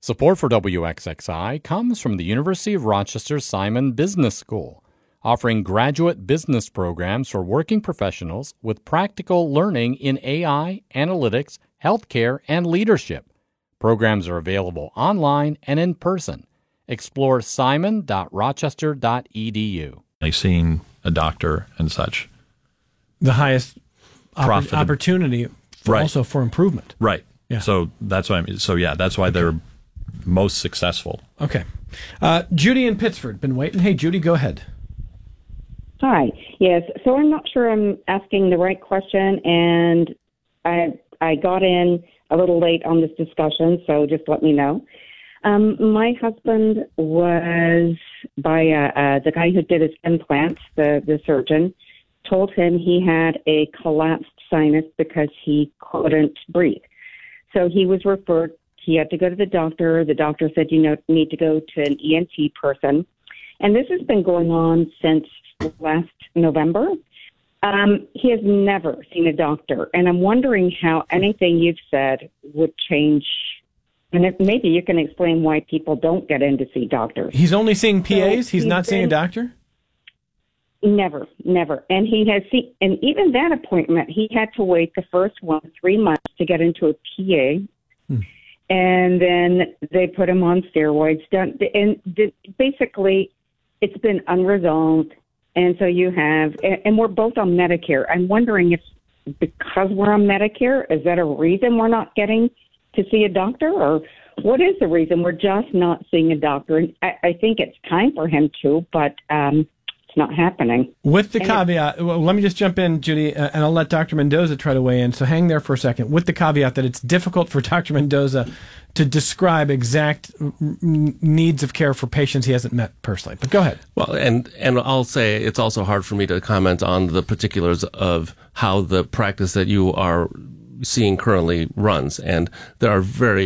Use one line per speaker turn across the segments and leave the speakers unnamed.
Support for WXXI comes from the University of Rochester Simon Business School, offering graduate business programs for working professionals with practical learning in AI, analytics, healthcare, and leadership. Programs are available online and in person. Explore simon.rochester.edu.
Seeing a doctor and such.
The highest opportunity also for improvement.
Right.
Yeah.
So that's why that's why they're most successful.
Okay. Judy in Pittsford, been waiting. Hey, Judy, go ahead.
Hi. Yes. So I'm not sure I'm asking the right question, and I got in a little late on this discussion, so just let me know. My husband was by the guy who did his implant, the surgeon, told him he had a collapsed sinus because he couldn't breathe. So he was referred. He had to go to the doctor. The doctor said, need to go to an ENT person. And this has been going on since last November. He has never seen a doctor. And I'm wondering how anything you've said would change. And if maybe you can explain why people don't get in to see doctors.
He's only seeing PAs? He's not seeing a doctor?
Never. And he has seen, and even that appointment, he had to wait the first 3 months to get into a PA. And then they put him on steroids. Basically, it's been unresolved. And so you have, and we're both on Medicare. I'm wondering if because we're on Medicare, is that a reason we're not getting to see a doctor? Or what is the reason we're just not seeing a doctor? And I think it's time for him to, but it's not happening.
With the caveat, let me just jump in, Judy, and I'll let Dr. Mendoza try to weigh in. So hang there for a second. With the caveat that it's difficult for Dr. Mendoza to describe exact needs of care for patients he hasn't met personally. But go ahead.
Well, and I'll say it's also hard for me to comment on the particulars of how the practice that you are seeing currently runs. And there are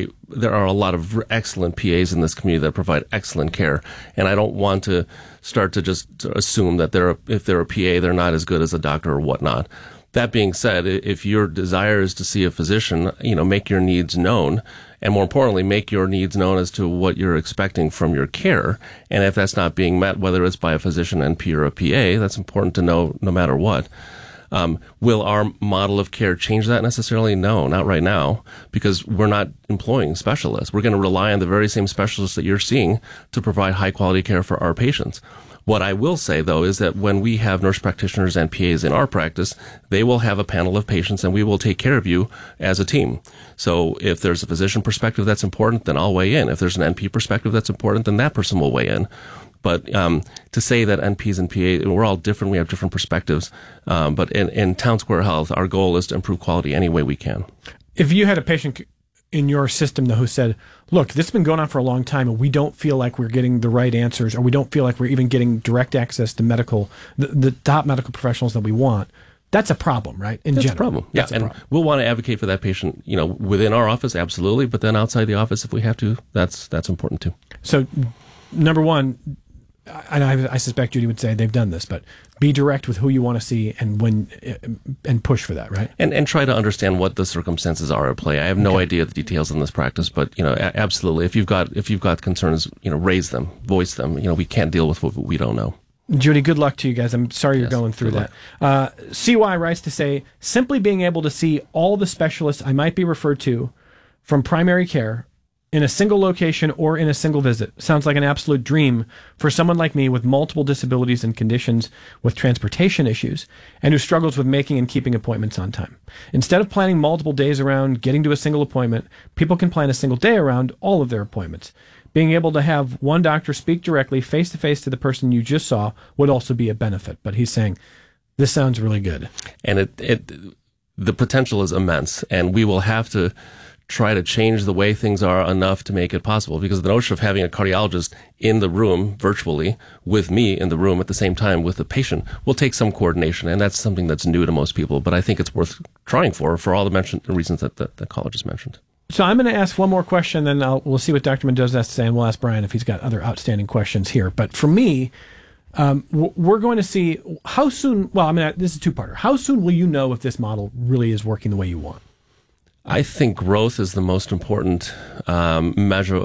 a lot of excellent PAs in this community that provide excellent care. And I don't want to start to just assume that if they're a PA, they're not as good as a doctor or whatnot. That being said, if your desire is to see a physician, make your needs known. And more importantly, make your needs known as to what you're expecting from your care. And if that's not being met, whether it's by a physician, NP, or a PA, that's important to know no matter what. Will our model of care change that necessarily? No, not right now, because we're not employing specialists. We're going to rely on the very same specialists that you're seeing to provide high quality care for our patients. What I will say, though, is that when we have nurse practitioners and PAs in our practice, they will have a panel of patients and we will take care of you as a team. So if there's a physician perspective that's important, then I'll weigh in. If there's an NP perspective that's important, then that person will weigh in. But to say that NPs and PA, we're all different, we have different perspectives. But in Town Square Health, our goal is to improve quality any way we can.
If you had a patient in your system, though, who said, look, this has been going on for a long time, and we don't feel like we're getting the right answers, or we don't feel like we're even getting direct access to the top medical professionals that we want, that's a problem, right? That's
a problem. Yeah, and we'll want to advocate for that patient, within our office, absolutely, but then outside the office, if we have to, that's important too.
So, number one, and I suspect Judy would say they've done this, but be direct with who you want to see and push for that, right?
And try to understand what the circumstances are at play. I have no idea the details in this practice, but absolutely, if you've got concerns, raise them, voice them. We can't deal with what we don't know.
Judy, good luck to you guys. I'm sorry you're going through that. CY writes to say, simply being able to see all the specialists I might be referred to from primary care in a single location or in a single visit sounds like an absolute dream for someone like me with multiple disabilities and conditions, with transportation issues, and who struggles with making and keeping appointments on time. Instead of planning multiple days around getting to a single appointment, people can plan a single day around all of their appointments. Being able to have one doctor speak directly face-to-face to the person you just saw would also be a benefit. But he's saying, this sounds really good.
And the potential is immense, and we will have to try to change the way things are enough to make it possible, because the notion of having a cardiologist in the room virtually with me in the room at the same time with the patient will take some coordination, and that's something that's new to most people, but I think it's worth trying for all the reasons that the caller just mentioned.
So I'm going to ask one more question, then we'll see what Dr. Mendoza has to say, and we'll ask Brian if he's got other outstanding questions here. But for me, we're going to see how soon, this is a two-parter. How soon will you know if this model really is working the way you want?
I think growth is the most important measure